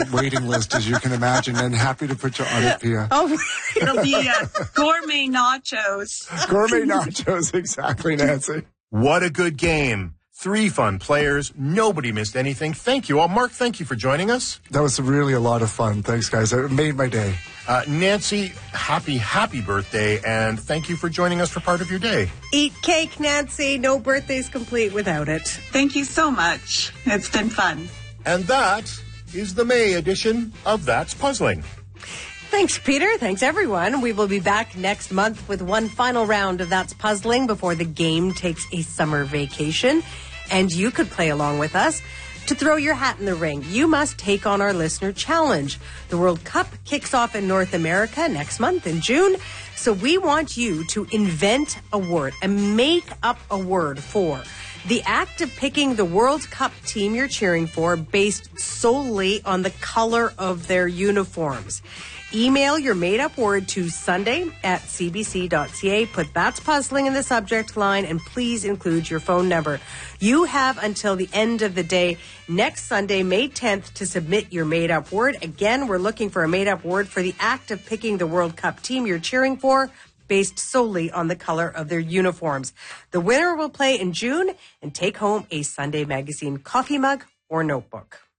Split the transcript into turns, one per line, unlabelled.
waiting list, as you can imagine, and happy to put you on it, Pia.
Oh, it'll be gourmet nachos.
Gourmet nachos, exactly, Nancy.
What a good game. 3 fun players. Nobody missed anything. Thank you all. Mark, thank you for joining us.
That was really a lot of fun. Thanks, guys. It made my day.
Nancy, happy birthday, and thank you for joining us for part of your day.
Eat cake, Nancy. No birthday's complete without it.
Thank you so much. It's been fun.
And that is the May edition of That's Puzzling.
Thanks, Peter. Thanks, everyone. We will be back next month with one final round of That's Puzzling before the game takes a summer vacation. And you could play along with us. To throw your hat in the ring, you must take on our listener challenge. The World Cup kicks off in North America next month in June. So we want you to invent a word and make up a word for the act of picking the World Cup team you're cheering for based solely on the color of their uniforms. Email your made-up word to sunday@cbc.ca. Put That's Puzzling in the subject line, and please include your phone number. You have until the end of the day next Sunday, May 10th, to submit your made-up word. Again, we're looking for a made-up word for the act of picking the World Cup team you're cheering for based solely on the color of their uniforms. The winner will play in June and take home a Sunday Magazine coffee mug or notebook.